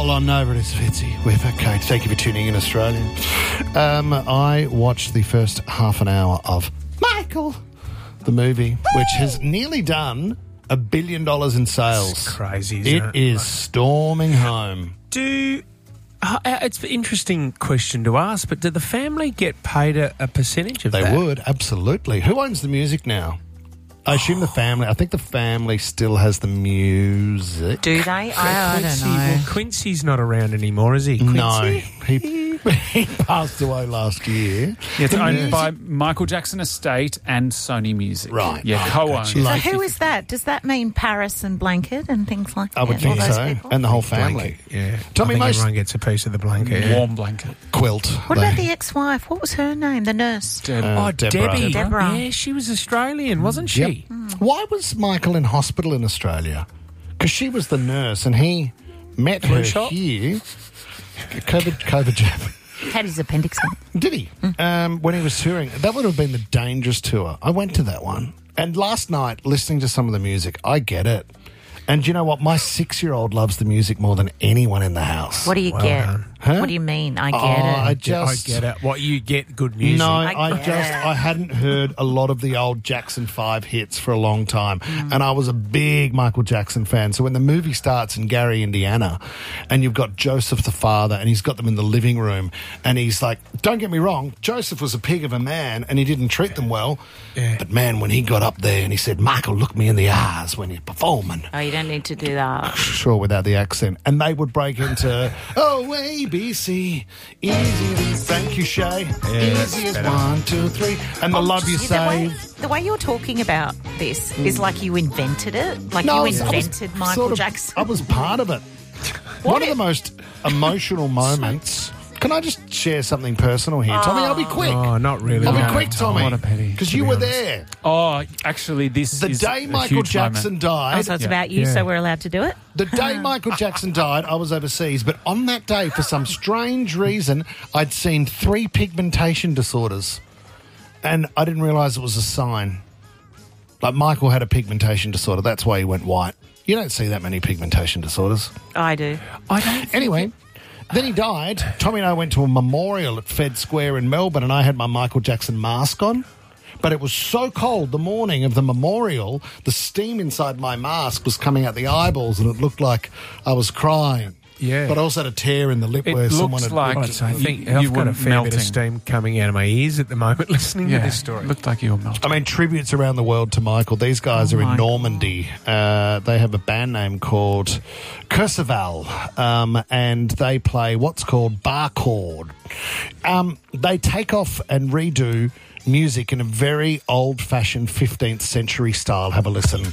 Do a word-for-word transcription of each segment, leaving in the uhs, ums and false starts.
Roll on over, it is Fitzy with Kate. Thank you for tuning in, Australia. Um, I watched the first half an hour of Michael, the movie, which has nearly done a billion dollars in sales. It's crazy, isn't it? It is storming home. Do uh, it's an interesting question to ask, but do the family get paid a, a percentage of they that? They would, absolutely. Who owns the music now? I assume the family. I think the family still has the music. Do they? I, I don't know. Well, Quincy's not around anymore, is he? Quincy? No. He, he passed away last year. Yeah, it's owned by Michael Jackson Estate and Sony Music. Right. Yeah, Oh, co-owned. gotcha. So Like who is that? Does that mean Paris and Blanket and things like that? I would All think those so. people? And the whole family. Blanket, yeah. Tommy, I think most everyone gets a piece of the blanket. Yeah. Warm blanket. quilt. What They- about the ex-wife? What was her name? The nurse. Deb. Uh, Oh, Deborah. Debbie. Deborah. Yeah, she was Australian, wasn't she? Yep. Why was Michael in hospital in Australia? Because she was the nurse and he met Flu her shot? here. COVID, COVID jab. Had his appendix in. Did he? Um, when he was touring. That would have been the Dangerous tour. I went to that one. And last night, listening to some of the music, I get it. And you know what? My six-year-old loves the music more than anyone in the house. What do you Well get? done. Huh? What do you mean? I get Oh, it. I I just... get it. What, you get good music? No, I I, get just it. I hadn't heard a lot of the old Jackson five hits for a long time, Mm. and I was a big Michael Jackson fan. So when the movie starts in Gary, Indiana, and you've got Joseph the father, and he's got them in the living room, and he's like, "Don't get me wrong, Joseph was a pig of a man, and he didn't treat them well, Yeah. but man, when he got up there and he said, 'Michael, look me in the eyes when you're performing.'" Oh, you don't need to do that. Sure, without the accent. And they would break into, oh, A, B, C, easy. Thank you, Shay. that's Easy as better. one, two, three. And the love you See, the way, save. the way you're talking about this is like you invented it. Like No, I you was- I was invented Michael sort of- Jackson. I was part of it. One of the most emotional moments. Can I just share something personal here? Tommy, I'll be quick. Oh, not really. I'll No, be quick, Tom, Tommy. What a pity. Because to you be were honest. there. Oh, actually, this The is day a Michael huge Jackson moment. died. Oh, so it's Yeah. about you, Yeah. so we're allowed to do it? The day Michael Jackson died, I was overseas, but on that day, for some strange reason, I'd seen three pigmentation disorders, and I didn't realise it was a sign. Like, Michael had a pigmentation disorder. That's why he went white. You don't see that many pigmentation disorders. I do. I don't. Anyway, then he died. Tommy and I went to a memorial at Fed Square in Melbourne, and I had my Michael Jackson mask on. But it was so cold the morning of the memorial, the steam inside my mask was coming out the eyeballs, and it looked like I was crying. Yeah. But I also had a tear in the lip It where looks someone had like- ripped it. I think You- I've you got a were fair bit melting. of steam coming out of my ears at the moment listening Yeah, to this story. looked like you were melting. I mean, tributes around the world to Michael. These guys Oh are in my Normandy. Uh, they have a band name called Cursival, um, and they play what's called bar chord. Um, they take off and redo music in a very old-fashioned fifteenth century style. Have a listen.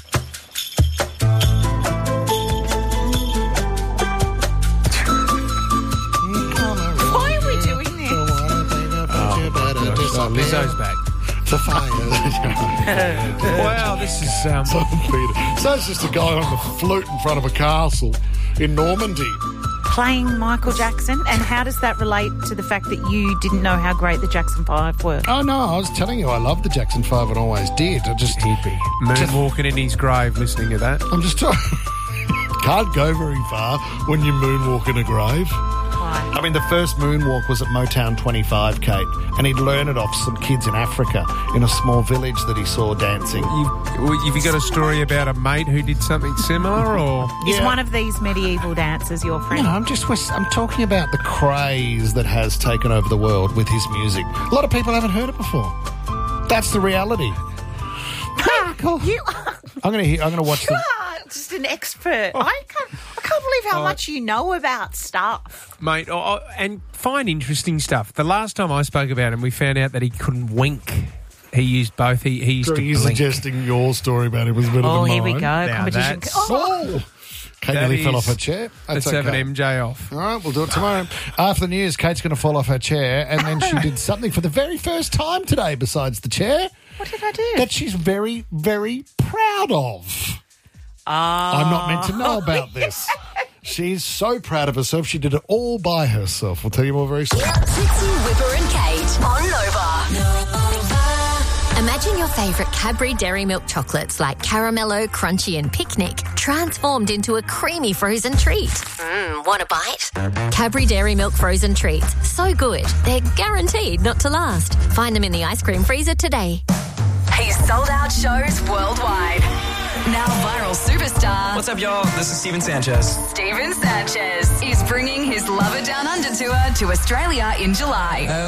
Why are we doing this? Oh, Lizzo's back. To fire. Wow, this is um, So Peter. So it's just a guy on the flute in front of a castle in Normandy. Playing Michael Jackson, and how does that relate to the fact that you didn't know how great the Jackson Five were? Oh no, I was telling you I love the Jackson Five and always did. I just he'd be moonwalking in his grave listening to that. I'm just trying. Can't go very far when you moonwalk in a grave. Why? I mean, the first moonwalk was at Motown twenty-five, Kate, and he'd learn it off some kids in Africa in a small village that he saw dancing. You've, have you got a story about a mate who did something similar, or Is Yeah. one of these medieval dancers your friend? No, I'm just I'm talking about the craze that has taken over the world with his music. A lot of people haven't heard it before. That's the reality. Michael, You are, I'm gonna hear, I'm gonna watch you the. are just an expert. I can't, I can't believe how Oh. much you know about stuff. mate? Oh, oh, and find interesting stuff. The last time I spoke about him, we found out that he couldn't wink. He used both. He, he used So to you're blink. suggesting your story about it was better Oh, than here we mine. go. Now Competition. that's- Oh, Oh, Kate That nearly fell is- off her chair. That's Let's have an okay. M J off. All right, we'll do it tomorrow. After the news, Kate's going to fall off her chair, and then she did something for the very first time today besides the chair what did I do? that she's very, very proud of. I'm not meant to know about this. She's so proud of herself, she did it all by herself. We'll tell you more very soon. Fitzy, Whipper and Kate on Nova. Nova. Imagine your favourite Cadbury Dairy Milk chocolates like Caramello, Crunchy and Picnic transformed into a creamy frozen treat. Mmm, want a bite? Cadbury Dairy Milk frozen treats. So good, they're guaranteed not to last. Find them in the ice cream freezer today. He's sold out shows worldwide. Now viral superstar. What's up, y'all? This is Steven Sanchez. Steven Sanchez is bringing his Love It Down Under tour to Australia in July.